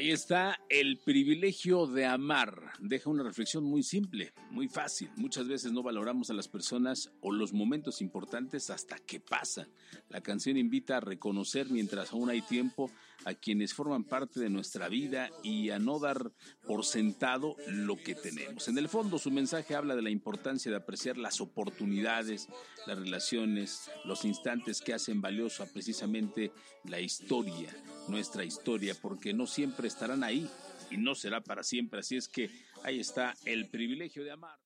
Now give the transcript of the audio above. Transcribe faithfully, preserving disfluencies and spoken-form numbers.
Ahí está el privilegio de amar. Deja una reflexión muy simple, muy fácil. Muchas veces no valoramos a las personas o los momentos importantes hasta que pasan. La canción invita a reconocer mientras aún hay tiempo a quienes forman parte de nuestra vida y a no dar por sentado lo que tenemos. En el fondo, su mensaje habla de la importancia de apreciar las oportunidades, las relaciones, los instantes que hacen valiosa precisamente la historia, nuestra historia, porque no siempre estarán ahí y no será para siempre. Así es que ahí está el privilegio de amar.